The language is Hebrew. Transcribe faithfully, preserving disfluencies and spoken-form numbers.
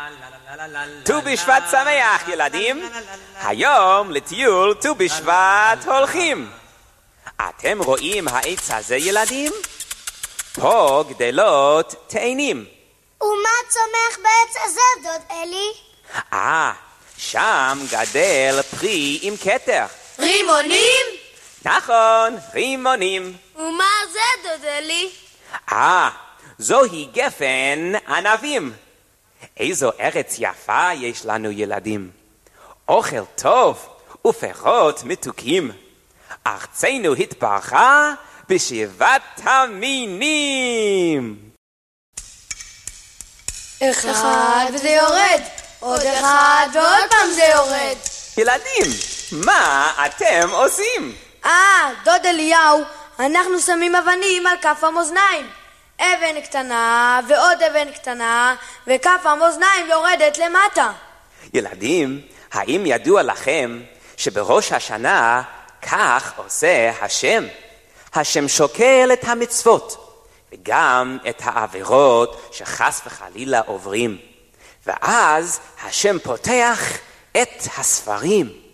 ט"ו בשבט שמח ילדים, היום לטיול ט"ו בשבט הולכים. אתם רואים העץ הזה ילדים? פה גדלות תאנים. ומה צומח בעץ הזה דוד אלי? אה, שם גדל פרי עם כתר. רימונים? נכון, רימונים. ומה זה דוד אלי? אה, זוהי גפן ענבים. איזו ארץ יפה יש לנו ילדים. אוכל טוב ופירות מתוקים. ארצנו התברכה בשבעת המינים. אחד וזה יורד, עוד אחד ועוד פעם זה יורד. ילדים, מה אתם עושים? אה, דוד אליהו, אנחנו שמים אבנים על כף המאזניים. אבן קטנה ועוד אבן קטנה, וכף המאזניים יורדת למטה. ילדים, האם ידוע לכם שבראש השנה כך עושה השם? השם שוקל את המצוות וגם את העבירות שחס וחלילה עוברים, ואז השם פותח את הספרים